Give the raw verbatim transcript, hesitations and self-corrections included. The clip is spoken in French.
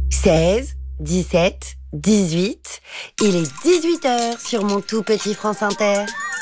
seize, dix-sept, dix-huit. Il est dix-huit heures sur mon tout petit France Inter.